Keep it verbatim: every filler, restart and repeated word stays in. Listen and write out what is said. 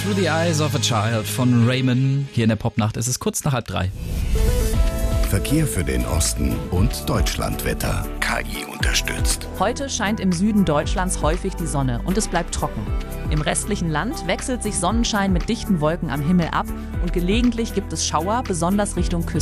Through the Eyes of a Child von Raymond. Hier in der Popnacht ist es kurz nach halb drei. Verkehr für den Osten und Deutschlandwetter. K I unterstützt. Heute scheint im Süden Deutschlands häufig die Sonne und es bleibt trocken. Im restlichen Land wechselt sich Sonnenschein mit dichten Wolken am Himmel ab und gelegentlich gibt es Schauer, besonders Richtung Küste.